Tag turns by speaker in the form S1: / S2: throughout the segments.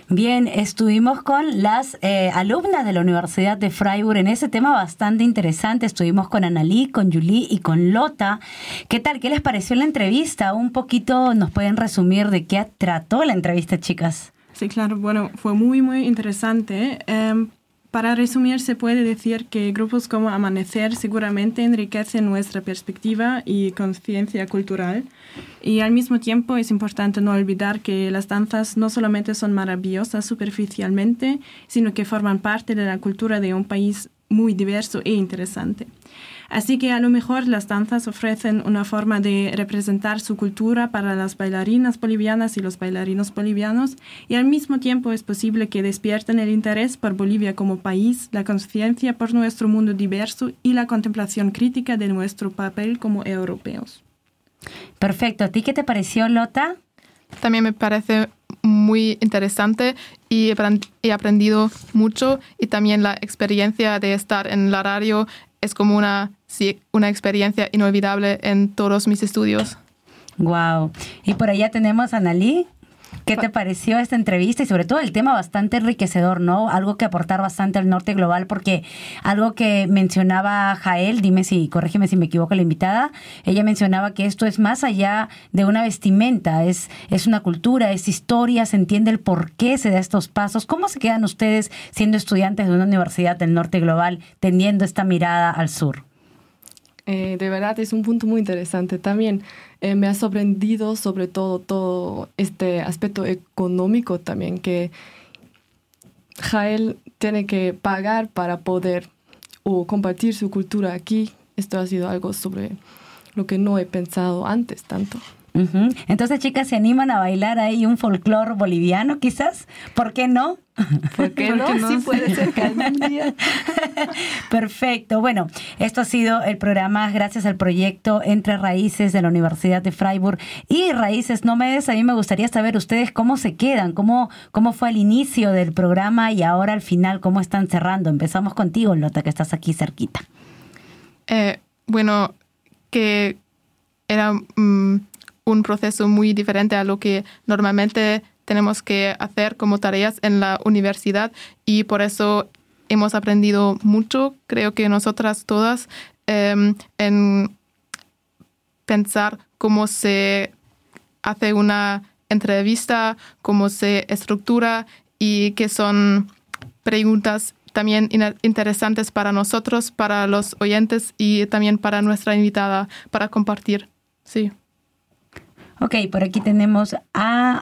S1: Bien, estuvimos con las alumnas de la Universidad de Freiburg en ese tema bastante interesante. Estuvimos con Annalí, con Julie y con Lota. ¿Qué tal? ¿Qué les pareció la entrevista? Un poquito nos pueden resumir de qué trató la entrevista, chicas.
S2: Sí, claro. Bueno, fue muy, muy interesante. Para resumir, se puede decir que grupos como Amanecer seguramente enriquecen nuestra perspectiva y conciencia cultural. Y al mismo tiempo es importante no olvidar que las danzas no solamente son maravillosas superficialmente, sino que forman parte de la cultura de un país muy diverso e interesante. Así que a lo mejor las danzas ofrecen una forma de representar su cultura para las bailarinas bolivianas y los bailarinos bolivianos, y al mismo tiempo es posible que despierten el interés por Bolivia como país, la conciencia por nuestro mundo diverso y la contemplación crítica de nuestro papel como europeos.
S1: Perfecto. ¿A ti qué te pareció, Lota?
S3: También me parece muy interesante y he aprendido mucho, y también la experiencia de estar en la radio es como una experiencia inolvidable en todos mis estudios.
S1: Wow. Y por allá tenemos a Annalí. ¿Qué te pareció esta entrevista? Y sobre todo el tema bastante enriquecedor, ¿no? Algo que aportar bastante al norte global, porque algo que mencionaba Jael, corrígeme si me equivoco la invitada, ella mencionaba que esto es más allá de una vestimenta, es una cultura, es historia, se entiende el por qué se da estos pasos. ¿Cómo se quedan ustedes siendo estudiantes de una universidad del norte global, teniendo esta mirada al sur?
S4: De verdad es un punto muy interesante. También me ha sorprendido sobre todo este aspecto económico también, que Jael tiene que pagar para poder compartir su cultura aquí. Esto ha sido algo sobre lo que no he pensado antes tanto.
S1: Uh-huh. Entonces, chicas, ¿se animan a bailar ahí un folclore boliviano quizás? ¿Por qué no?
S4: ¿Por qué no? Sí puede ser que algún día.
S1: Perfecto. Bueno, esto ha sido el programa gracias al proyecto Entre Raíces de la Universidad de Freiburg y Raíces Nómades. A mí me gustaría saber ustedes cómo se quedan, cómo fue el inicio del programa y ahora al final cómo están cerrando. Empezamos contigo, Lota, que estás aquí cerquita.
S3: Bueno, que era un proceso muy diferente a lo que normalmente tenemos que hacer como tareas en la universidad, y por eso hemos aprendido mucho, creo que nosotras todas, en pensar cómo se hace una entrevista, cómo se estructura, y que son preguntas también interesantes para nosotros, para los oyentes y también para nuestra invitada, para compartir. Sí.
S1: Ok, por aquí tenemos a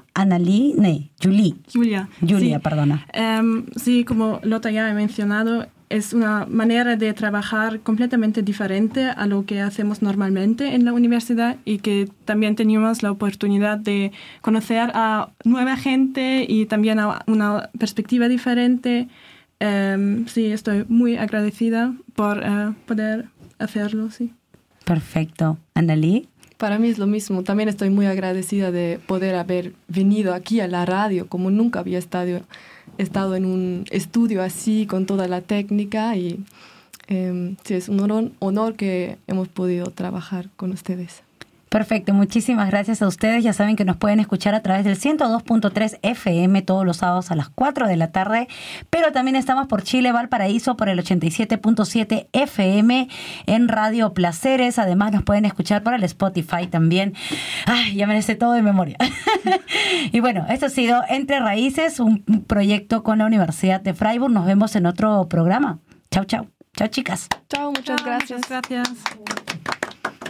S1: Julia,
S2: sí.
S1: Perdona.
S2: Sí, como Lota ya ha mencionado, es una manera de trabajar completamente diferente a lo que hacemos normalmente en la universidad, y que también teníamos la oportunidad de conocer a nueva gente y también a una perspectiva diferente. Sí, estoy muy agradecida por poder hacerlo, sí.
S1: Perfecto. Annalí.
S4: Para mí es lo mismo. También estoy muy agradecida de poder haber venido aquí a la radio, como nunca había estado en un estudio así, con toda la técnica, y sí, es un honor que hemos podido trabajar con ustedes.
S1: Perfecto, muchísimas gracias a ustedes. Ya saben que nos pueden escuchar a través del 102.3 FM todos los sábados a las 4 de la tarde, pero también estamos por Chile, Valparaíso, por el 87.7 FM en Radio Placeres. Además nos pueden escuchar por el Spotify también. Ay, ya me lo sé todo de memoria. Y bueno, esto ha sido Entre Raíces, un proyecto con la Universidad de Freiburg. Nos vemos en otro programa. Chau, chau. Chau, chicas.
S4: Chao, muchas gracias.
S2: Muchas gracias.